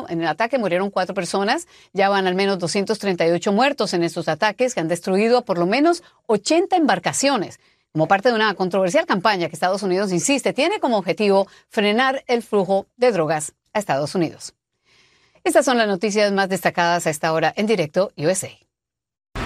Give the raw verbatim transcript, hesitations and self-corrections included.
En el ataque murieron cuatro personas. Ya van al menos doscientos treinta y ocho muertos en estos ataques que han destruido por lo menos ochenta embarcaciones. Como parte de una controversial campaña que Estados Unidos insiste tiene como objetivo frenar el flujo de drogas a Estados Unidos. Estas son las noticias más destacadas a esta hora en Directo U S A.